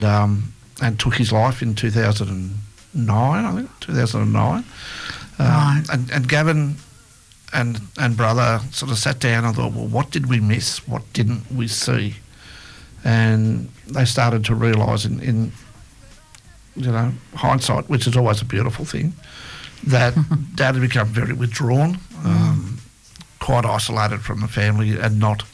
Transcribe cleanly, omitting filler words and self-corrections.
and took his life in 2009, I think, 2009. Right. And Gavin and brother sort of sat down and thought, well, what did we miss? What didn't we see? And they started to realise in hindsight, which is always a beautiful thing, that Dad had become very withdrawn, quite isolated from the family, and not